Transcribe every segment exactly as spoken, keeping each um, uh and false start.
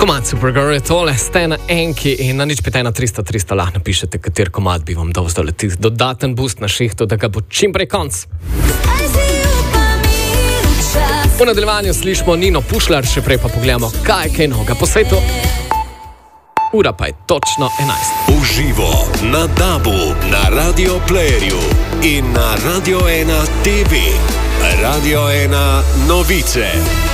Komad Supergirl je tole, ste na enki in na nič pet ena tristo tristo lahko napišete, kater komad bi vam dal zdaj leti dodaten boost na šihtu, da ga bo čim prej konc. V nadaljevanju slišimo Nino Pušlar, še prej pa pogledamo, kaj je kaj noga po svetu. Ura pa je točno enajst. Uživo na Dabu, na Radio Playerju in na Radio ena T V. Radio ena novice.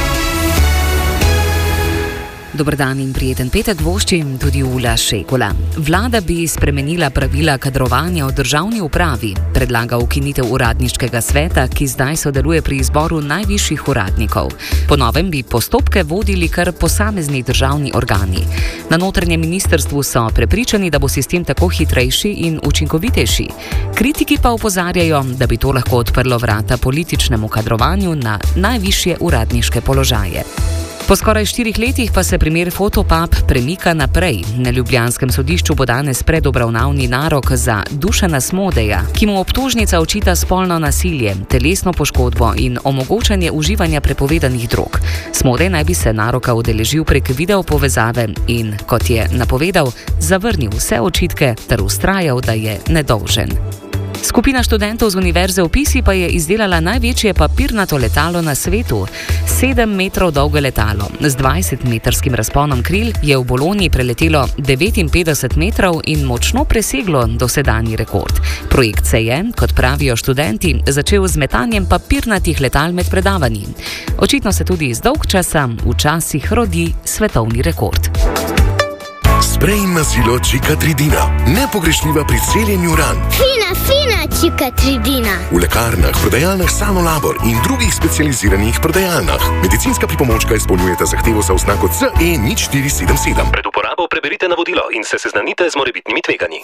Dobar dan in prijeten petek voščim tudi Ula Šekula. Vlada bi spremenila pravila kadrovanja v državni upravi, predlaga ukinitev uradniškega sveta, ki zdaj sodeluje pri izboru najvišjih uradnikov. Po novem bi postopke vodili kar posamezni državni organi. Na notranjem ministrstvu so prepričani, da bo sistem tako hitrejši in učinkovitejši. Kritiki pa opozarjajo, da bi to lahko odprlo vrata političnemu kadrovanju na najvišje uradniške položaje. Po skoraj štirih letih pa se primer Fotopub premika naprej. Na ljubljanskem sodišču bo danes predobravnavni narok za Dušana Smodeja, ki mu obtožnica očita spolno nasilje, telesno poškodbo in omogočanje uživanja prepovedanih drog. Smodej naj bi se naroka udeležil prek video povezave in, kot je napovedal, zavrnil vse očitke ter vztrajal, da je nedolžen. Skupina študentov z univerze v Pisi pa je izdelala največje papirnato letalo na svetu. Sedem metrov dolgo letalo z dvajsetmetrskim razponom kril je v Bologni preletelo devetinpetdeset metrov in močno preseglo dosedanji rekord. Projekt se je, kot pravijo študenti, začel z metanjem papirnatih letal med predavanji. Očitno se tudi iz dolgčasa včasih rodi svetovni rekord. Sprej na zilo Čikatridina. Nepogrešljiva pri celjenju ran. Fina, fina Čikatridina. V lekarnah, prodajalnah Sanolabor in drugih specializiranih prodajalnah. Medicinska pripomočka izpolnjujeta zahtevo za oznako C E nič štiri sedem sedem. Pred uporabo preberite navodilo in se seznanite z morebitnimi tveganji.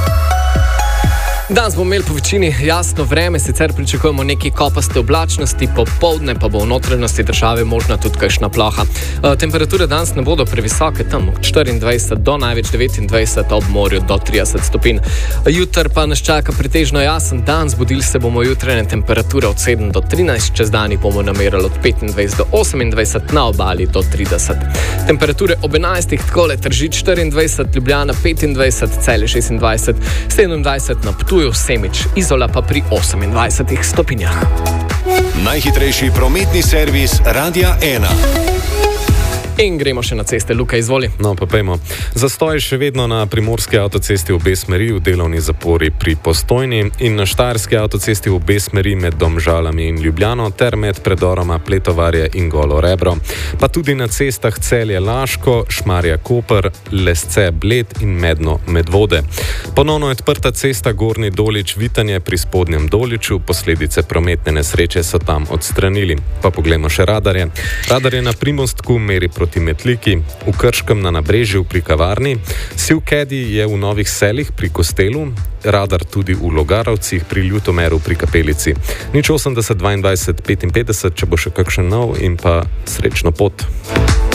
Danes bomo imeli po večini jasno vreme, sicer pričakujemo nekaj kopaste oblačnosti, popoldne pa bo v notranjosti države možna tudi kakšna ploha. E, temperature danes ne bodo previsoke, tam od štiriindvajset do največ devetindvajset, ob morju do trideset stopinj. Jutr pa nas čaka pretežno jasen dan, zbudili se bomo jutranje temperature od sedem do trinajst, čez dani bomo namerali od petindvajset do osemindvajset, na obali do trideset. Temperature ob enajstih takole Tržič štiriindvajset, Ljubljana petindvajset, Celje šestindvajset, sedemindvajset na Ptuju, Semič, Izola pa pri osemindvajsetih stopinjah. Najhitrejši prometni servis Radia ena. In gremo še na ceste. Luka, izvoli. No, pa pejmo. Zastoj še vedno na primorski avtocesti v obe smeri, v delovni zapori pri Postojni in na štajerski avtocesti v obe smeri med Domžalami in Ljubljano ter med predoroma Pletovarje in Golo Rebro. Pa tudi na cestah Celje-Laško, Šmarja-Koper, Lesce-Bled in Medno-Medvode. Ponovno je odprta cesta Gornji Dolič-Vitanje pri Spodnjem Doliču, posledice prometne nesreče so tam odstranili. Pa poglejmo še radarje. Radar je na Primostku meri proti Metliki, v Krškem na Nabrežju pri Kavarni, Sivkedi je v Novih Selih pri Kostelu, radar tudi v Logarovcih pri Ljutomeru pri Kapelici. Nič osemdeset dvaindvajset petinpetdeset, če bo še kakšen nov in pa srečno pot.